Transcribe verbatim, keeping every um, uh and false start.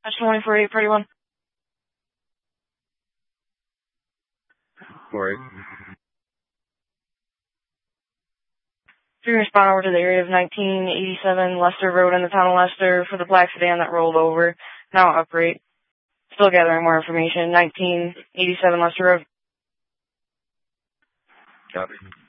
That's twenty-four eight thirty-one. Alright. Three respond over to the area of nineteen eighty-seven Lester Road in the town of Lester for the black sedan that rolled over. Now upright. Still gathering more information. nineteen eighty-seven Lester Road. Copy.